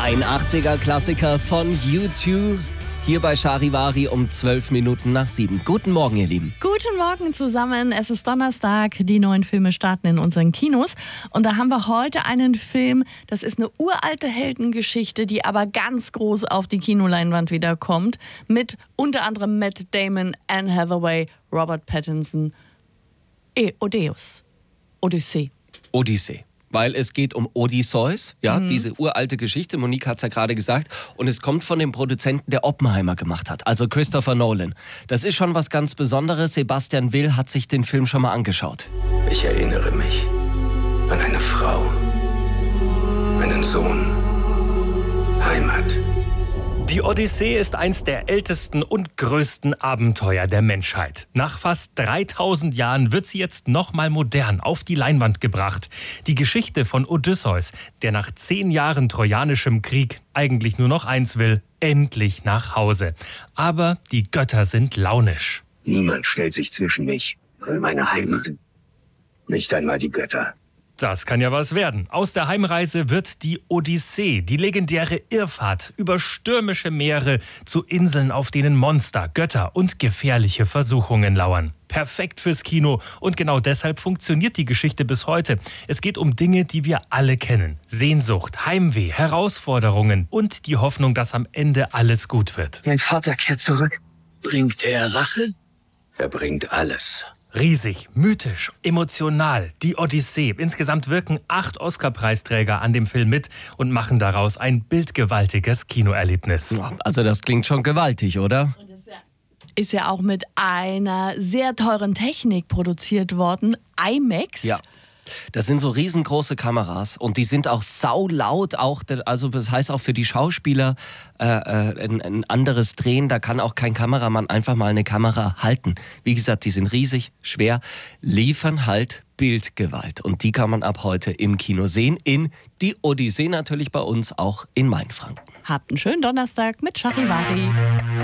Ein 80er-Klassiker von U2. Hier bei Charivari um 7:12. Guten Morgen, ihr Lieben. Guten Morgen zusammen. Es ist Donnerstag. Die neuen Filme starten in unseren Kinos. Und da haben wir heute einen Film, das ist eine uralte Heldengeschichte, die aber ganz groß auf die Kinoleinwand wiederkommt. Mit unter anderem Matt Damon, Anne Hathaway, Robert Pattinson. Odyssee. Weil es geht um Odysseus, ja, diese uralte Geschichte, Monique hat es ja gerade gesagt, und es kommt von dem Produzenten, der Oppenheimer gemacht hat, also Christopher Nolan. Das ist schon was ganz Besonderes. Sebastian Will hat sich den Film schon mal angeschaut. Ich erinnere mich an eine Frau, einen Sohn, Heimat. Die Odyssee ist eins der ältesten und größten Abenteuer der Menschheit. Nach fast 3000 Jahren wird sie jetzt nochmal modern auf die Leinwand gebracht. Die Geschichte von Odysseus, der nach 10 Jahren trojanischem Krieg eigentlich nur noch eins will: endlich nach Hause. Aber die Götter sind launisch. Niemand stellt sich zwischen mich und meine Heimat. Nicht einmal die Götter. Das kann ja was werden. Aus der Heimreise wird die Odyssee, die legendäre Irrfahrt über stürmische Meere zu Inseln, auf denen Monster, Götter und gefährliche Versuchungen lauern. Perfekt fürs Kino, und genau deshalb funktioniert die Geschichte bis heute. Es geht um Dinge, die wir alle kennen. Sehnsucht, Heimweh, Herausforderungen und die Hoffnung, dass am Ende alles gut wird. Mein Vater kehrt zurück. Bringt er Rache? Er bringt alles. Riesig, mythisch, emotional, die Odyssee. Insgesamt wirken 8 Oscar-Preisträger an dem Film mit und machen daraus ein bildgewaltiges Kinoerlebnis. Also das klingt schon gewaltig, oder? Ist ja auch mit einer sehr teuren Technik produziert worden, IMAX. Ja. Das sind so riesengroße Kameras und die sind auch saulaut, also das heißt auch für die Schauspieler ein anderes Drehen, da kann auch kein Kameramann einfach mal eine Kamera halten. Wie gesagt, die sind riesig, schwer, liefern halt Bildgewalt, und die kann man ab heute im Kino sehen, in die Odyssee natürlich bei uns auch in Mainfranken. Habt einen schönen Donnerstag mit Charivari.